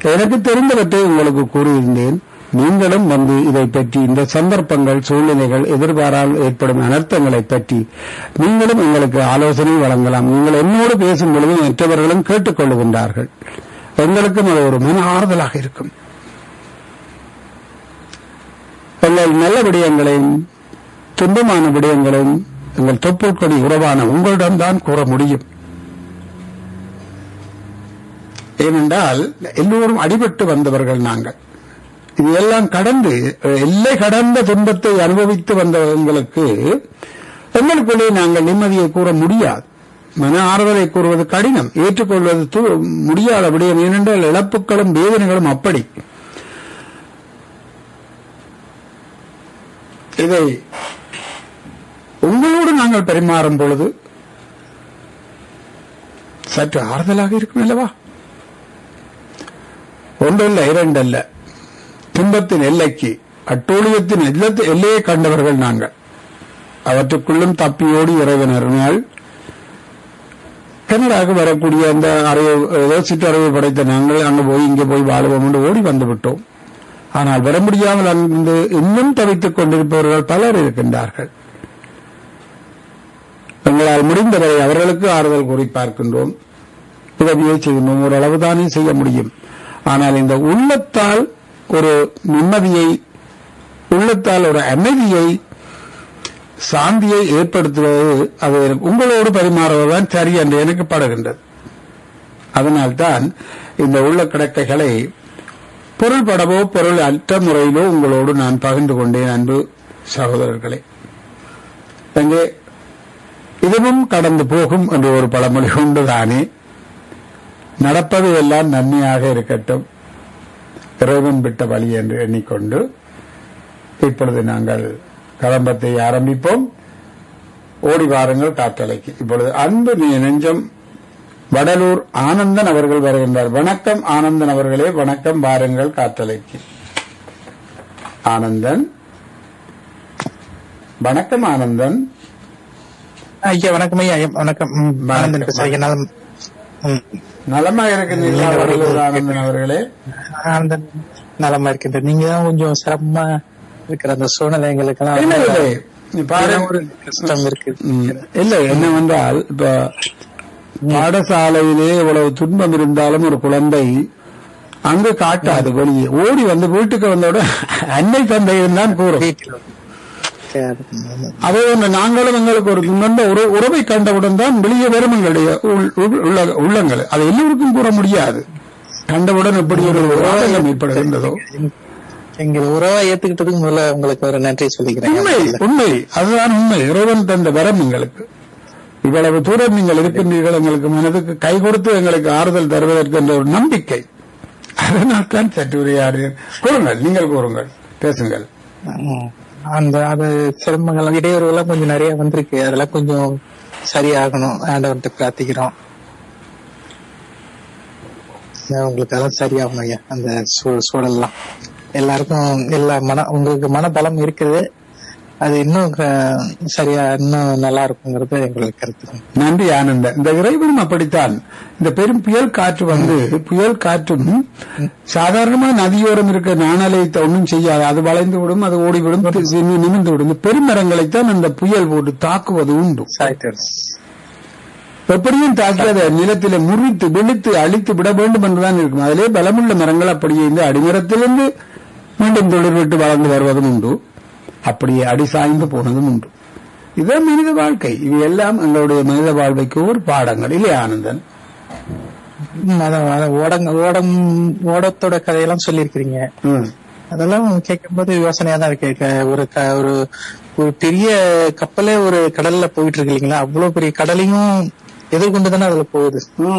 எனக்கு தெரிந்தவற்றை உங்களுக்கு கூறியிருந்தேன். நீங்களும் வந்து இதை பற்றி இந்த சந்தர்ப்பங்கள், சூழ்நிலைகள், எதிர்பாரால் ஏற்படும் அனர்த்தங்களை பற்றி நீங்களும் எங்களுக்கு ஆலோசனை வழங்கலாம். நீங்கள் என்னோடு பேசும் பொழுது மற்றவர்களும் கேட்டுக்கொள்ளுகின்றார்கள். எங்களுக்கும் அது ஒரு மன ஆறுதலாக இருக்கும். எங்கள் நல்ல விடயங்களையும் துன்பமான விடயங்களையும் எங்கள் தொப்புள்கொடி உறவான உங்களிடம்தான் கூற முடியும். ஏனென்றால் எல்லோரும் அடிபட்டு வந்தவர்கள் நாங்கள். இதெல்லாம் கடந்து எல்லை கடந்த துன்பத்தை அனுபவித்து வந்தவங்களுக்கு எங்களுக்குள்ளே நாங்கள் நிம்மதியை கூற முடியாது. மன ஆறுதலை கூறுவது கடினம், ஏற்றுக்கொள்வது முடியாத விடயம். ஏனென்றால் இழப்புகளும் வேதனைகளும் அப்படி. இதை உங்களோடு நாங்கள் பரிமாறும் பொழுது சற்று ஆறுதலாக இருக்கும் அல்லவா? ஒன்றல்ல, இரண்டல்ல, துன்பத்தின் எல்லைக்கு, அட்டூழியத்தின் எல்லையை கண்டவர்கள் நாங்கள். அவற்றுக்குள்ளும் தப்பியோடி இறைவனருனால் கனடாக வரக்கூடிய அந்த சிற்றறிவு படைத்த நாங்கள் அங்கு போய் இங்கே போய் வாழுவோம் என்று ஓடி வந்து விட்டோம். ஆனால் வர முடியாமல் அங்கு இன்னும் தவித்துக் கொண்டிருப்பவர்கள் பலர் இருக்கின்றார்கள். எங்களால் முடிந்தவரை அவர்களுக்கு ஆறுதல் கூறி பார்க்கின்றோம், உதவியை செய்கின்றோம். ஒரு அளவுதானே செய்ய முடியும். ஆனால் இந்த உள்ளத்தால் ஒரு நிம்மதியை, உள்ளத்தால் ஒரு அமைதியை, சாந்தியை ஏற்படுத்துவது, அது உங்களோடு பரிமாறுவதுதான் சரி என்று எனக்கு படுகின்றது. அதனால்தான் இந்த உள்ள கிடக்கைகளை பொருள்படவோ பொருள் அற்ற முறையிலோ உங்களோடு நான் பகிர்ந்து கொண்டேன். அன்பு சகோதரர்களே, எங்கே இதுவும் கடந்து போகும் என்று ஒரு பழமொழி உண்டுதானே. நடப்பது எல்லாம் நன்மையாக இருக்கட்டும், இறைவன் விட்ட வழி என்று எண்ணிக்கொண்டு இப்பொழுது நாங்கள் கலம்பத்தை ஆரம்பிப்போம். ஓடி வாருங்கள் காற்றலைக்கு. இப்பொழுது அன்பு நெஞ்சம் வடலூர் ஆனந்தன் அவர்கள் வருகின்றார். வணக்கம் ஆனந்தன் அவர்களே, வணக்கம். வாருங்கள் காற்றலைக்கு. ஆனந்தன், வணக்கம் ஆனந்தன். ஐயா வணக்கம். ஐயா வணக்கம். நலமா இருக்கின்றீர்களா வடலூர் ஆனந்தன் அவர்களே? ஆனந்தன் நலமா இருக்கின்ற. நீங்க தான் கொஞ்சம் சிரமமா இருக்கிற அந்த சூழ்நிலை எங்களுக்கெல்லாம் கஷ்டம் இருக்கு. இல்ல என்னவென்றால், இப்ப பாடசாலையிலே இவ்வளவு துன்பம் இருந்தாலும் ஒரு குழந்தை அங்கு காட்டாது, வெளியே ஓடி வந்து வீட்டுக்கு வந்தோட அன்னை தந்தையும் தான் கூறும். அதே ஒன்று நாங்களும் எங்களுக்கு ஒரு நல்ல உறவை கண்டவுடன் தான் வெளியே வரும் எங்களுடைய உள்ளங்கள். அதை எல்லோருக்கும் கூற முடியாது. கண்டவுடன் எப்படி ஒரு ஆதங்கம் ஏற்படுகின்றதோ. எங்கள் உறவை ஏத்துக்கிட்டதுக்கு முதல்ல உங்களுக்கு ஒரு நன்றி சொல்லிக்கிறேன். உண்மை, அதுதான் உண்மை. இறைவன் தந்த வரம் எங்களுக்கு. இவ்வளவு தூரம் நீங்கள் இருக்கின்றீர்கள், எங்களுக்கு மனதுக்கு கை கொடுத்து எங்களுக்கு ஆறுதல் தருவதற்கு என்ற ஒரு நம்பிக்கை. அதனால் தான் சற்று உரையாடுகிறேன். கூறுங்கள், நீங்கள் கூறுங்கள், பேசுங்கள். அந்த அது சிரமங்கள், இடையூறுகள்லாம் கொஞ்சம் நிறைய வந்திருக்கு. அதெல்லாம் கொஞ்சம் சரியாகணும். ஆண்டவர்கிட்ட பிரார்த்திக்கிறோம். உங்களுக்கு அதெல்லாம் சரியாகணும் ஐயா. அந்த சூழல்லாம் எல்லாருக்கும் உங்களுக்கு மனபலம் இருக்குது. அது இன்னும் சரியா இன்னும் நல்லா இருக்குங்கிறது எங்களுக்கு கருத்து. நன்றி ஆனந்தன். இந்த இறைவனும் அப்படித்தான். இந்த பெரும் புயல் காற்று வந்து, புயல் காற்றும் சாதாரணமா நதியோரம் இருக்க நாணலைத்தை ஒன்றும் செய்யாது. அது வளைந்து விடும், அது ஓடிவிடும், நிமிர்ந்து விடும். பெருமரங்களைத்தான் அந்த புயல் போட்டு தாக்குவது உண்டு. எப்படியும் தாக்கி அதை நிலத்தில முறித்து விழித்து அழித்து விட வேண்டும் என்றுதான் இருக்கும். அதிலே பலமுள்ள மரங்கள் அப்படியே இந்த அடிமரத்திலிருந்து மீண்டும் தொழில் விட்டு வளர்ந்து வருவதும் உண்டு, அப்படியே அடி சாய்ந்து போனதும் உண்டு. இதுதான் மனித வாழ்க்கை. இவை எல்லாம் எங்களுடைய மனித வாழ்க்கைக்கு ஒரு பாடங்கள் இல்லையா ஆனந்தன்? ஓடத்தோட கதையெல்லாம் சொல்லியிருக்கிறீங்க. அதெல்லாம் கேட்கும் போது யோசனையா தான் இருக்கு. ஒரு பெரிய கப்பலே ஒரு கடல்ல போயிட்டு இருக்கு இல்லைங்களா? அவ்வளவு பெரிய கடலையும் எதிர்கொண்டுதானே அதுல போகுது.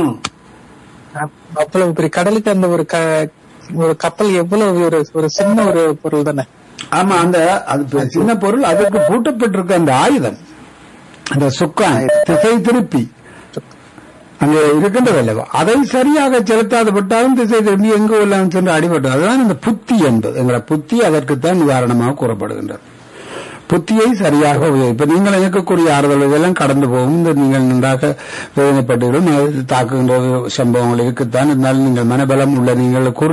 அவ்வளவு பெரிய கடலுக்கு அந்த ஒரு கப்பல் எவ்வளவு ஒரு சின்ன ஒரு பொருள் தானே. ஆமா, அந்த அது சின்ன பொருள். அதுக்கு பூட்டப்பட்டிருக்க அந்த ஆயுதம், அந்த சுக்கான் திசை திருப்பி அங்கே இருக்கின்றது அல்லவா? அதை சரியாக செலுத்தாது விட்டாலும் திசை திரும்பி எங்கு எல்லாம் சென்று அடிபட்டது. அதுதான் இந்த புத்தி என்பது. எங்களை புத்தி அதற்குத்தான் உதாரணமாக கூறப்படுகின்றது. புத்தியை சரியாக இப்ப நீங்கள் எனக்கு கூறிய ஆறுதல் இதெல்லாம் கடந்து போகும். நீங்கள் நன்றாக வேதனைப்பட்டுவிடும். தாக்குகின்ற சம்பவங்கள் இருக்குத்தான். இருந்தாலும் நீங்கள் மனபலம் உள்ள நீங்கள்